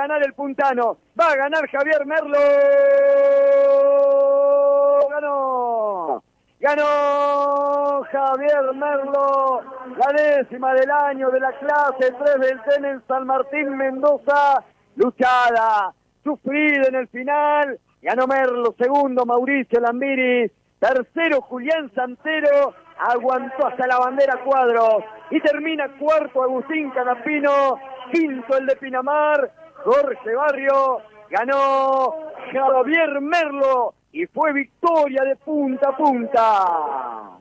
ganar el puntano, va a ganar Javier Merlo. Ganó Javier Merlo, la 10ª del año de la clase 3 del tenis San Martín Mendoza, luchada, sufrida en el final. Ganó Merlo, segundo Mauricio Lambiris, tercero Julián Santero, aguantó hasta la bandera Cuadros y termina cuarto Agustín Canapino, quinto el de Pinamar, Jorge Barrio. Ganó Javier Merlo y fue victoria de punta a punta.